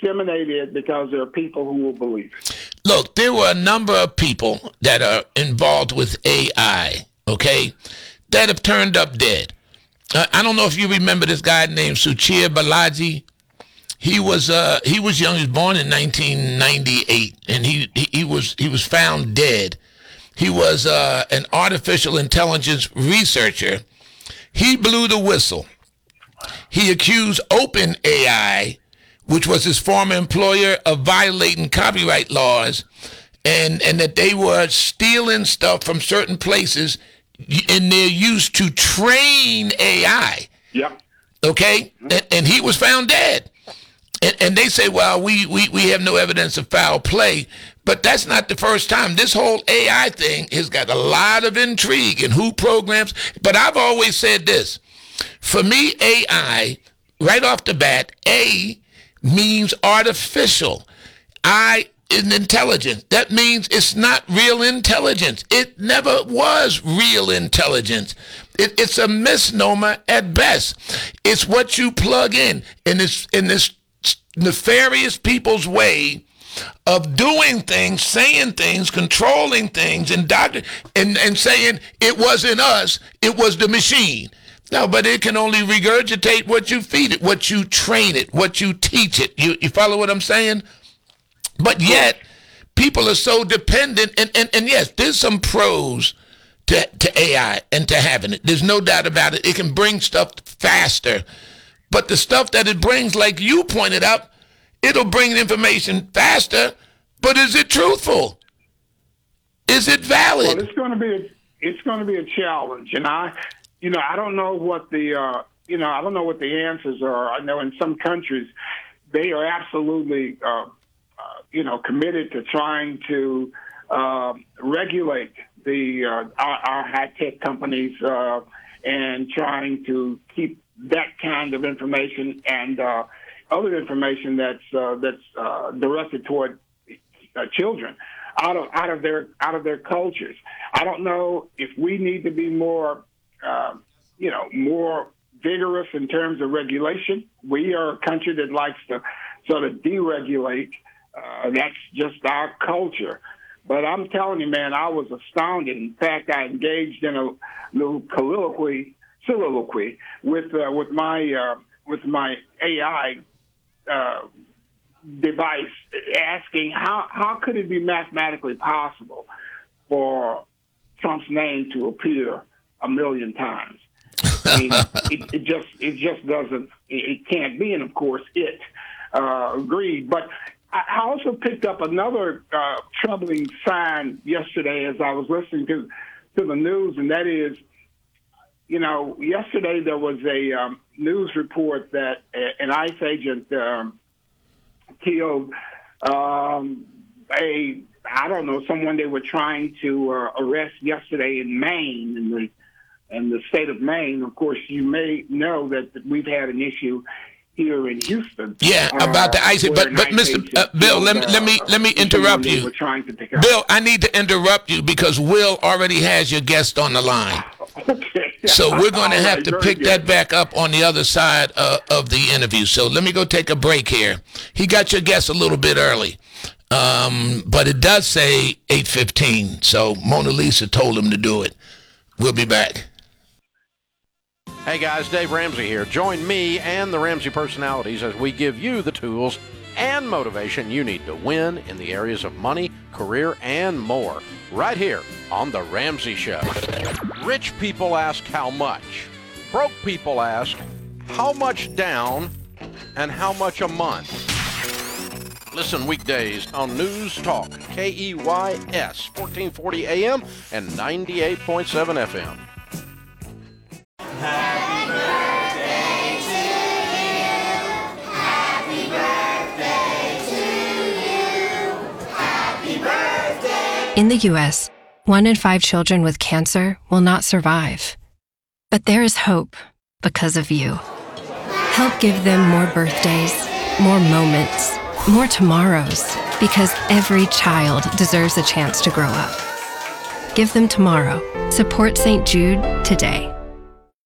disseminate it because there are people who will believe it. Look, there were a number of people that are involved with AI, okay, that have turned up dead. I don't know if you remember this guy named Suchir Balaji. He was young. He was born in 1998, and he was found dead. He was an artificial intelligence researcher. He blew the whistle. He accused OpenAI, which was his former employer, of violating copyright laws, and that they were stealing stuff from certain places in their use to train AI. Yep. Okay? And he was found dead. And they say, well, we have no evidence of foul play. But that's not the first time. This whole AI thing has got a lot of intrigue and who programs. But I've always said this. For me, AI, right off the bat, A means artificial. I is intelligence. That means it's not real intelligence. It never was real intelligence. It's a misnomer at best. It's what you plug in this nefarious people's way of doing things, saying things, controlling things, and saying it wasn't us, it was the machine. No, but it can only regurgitate what you feed it, what you train it, what you teach it. You follow what I'm saying? But yet, people are so dependent, and yes, there's some pros to AI and to having it. There's no doubt about it. It can bring stuff faster. But the stuff that it brings, like you pointed out, it'll bring information faster, but is it truthful? Is it valid? Well, it's going to be a challenge, and I don't know what the answers are. I know in some countries they are absolutely committed to trying to regulate our high-tech companies and trying to keep that kind of information and other information that's directed toward children out of their cultures. I don't know if we need to be more vigorous in terms of regulation. We are a country that likes to sort of deregulate. That's just our culture. But I'm telling you, man, I was astounded. In fact, I engaged in a little soliloquy with my AI device, asking how could it be mathematically possible for Trump's name to appear 1 million times? I mean, it just doesn't. It can't be, and of course, it agreed. But I also picked up another troubling sign yesterday as I was listening to the news, and that is, yesterday there was a news report that an ICE agent killed someone they were trying to arrest yesterday in Maine, in the state of Maine. Of course, you may know that we've had an issue here in Houston. Yeah, about the ICE. But Mr. Bill, let me interrupt you. Bill, I need to interrupt you because Will already has your guest on the line. Okay. So we're going to have to pick that back up on the other side of the interview. So let me go take a break here. He got your guest a little bit early, but it does say 8:15. So Mona Lisa told him to do it. We'll be back. Hey guys, Dave Ramsey here. Join me and the Ramsey personalities as we give you the tools and motivation you need to win in the areas of money, career, and more. Right here on The Ramsey Show. Rich people ask how much. Broke people ask how much down and how much a month. Listen weekdays on News Talk, KEYS, 1440 AM and 98.7 FM. Happy birthday to you. Happy birthday to you. Happy birthday. In the U.S., 1 in 5 children with cancer will not survive. But there is hope because of you. Help give them more birthdays, more moments, more tomorrows, because every child deserves a chance to grow up. Give them tomorrow. Support St. Jude today.